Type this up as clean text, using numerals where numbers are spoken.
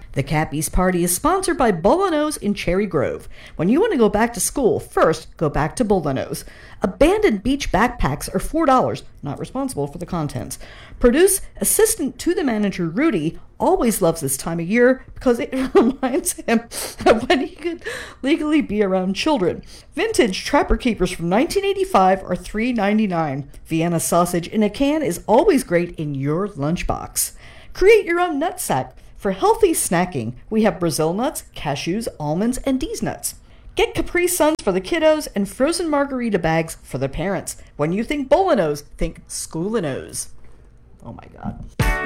The Cappies Party is sponsored by Bolanos in Cherry Grove. When you want to go back to school, first go back to Bolanos. Abandoned beach backpacks are $4, not responsible for the contents. Produce assistant to the manager Rudy always loves this time of year because it reminds him of when he could legally be around children. Vintage Trapper Keepers from 1985 are $3.99. Vienna sausage in a can is always great in your lunchbox. Create your own nut sack. For healthy snacking, we have Brazil nuts, cashews, almonds, and D's nuts. Get Capri Suns for the kiddos and frozen margarita bags for the parents. When you think Bolanos, think Schoolinos. Oh my God.